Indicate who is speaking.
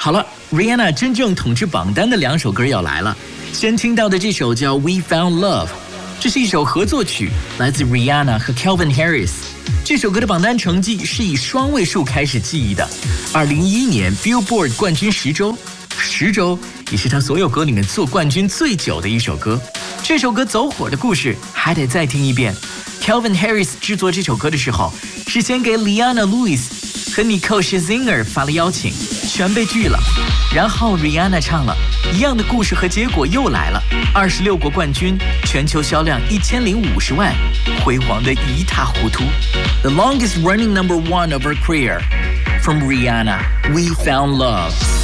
Speaker 1: 好了 ，Rihanna 真正统治榜单的2首歌要来了。先听到的这首叫《We Found Love》，这是一首合作曲，来自 Rihanna 和 Calvin Harris。这首歌的榜单成绩是以双位数开始记忆的。2011年 Billboard 冠军10周，也是他所有歌里面做冠军最久的一首歌。这首歌走火的故事还得再听一遍。Calvin Harris 制作这首歌的时候，是先给 Leona Lewis 和 Nicole Scherzinger 发了邀请，全被拒了。然后 Rihanna 唱了，一样的故事和结果又来了，26国冠军，全球销量1050万，辉煌的一塌糊涂。The longest running number 1 of her career, from Rihanna, We Found Love.